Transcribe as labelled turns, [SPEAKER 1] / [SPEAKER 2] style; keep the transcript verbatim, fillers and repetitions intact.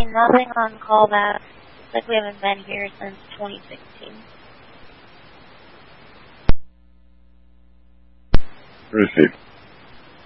[SPEAKER 1] saying nothing on callback. Looks like we haven't been here since twenty sixteen.
[SPEAKER 2] Received.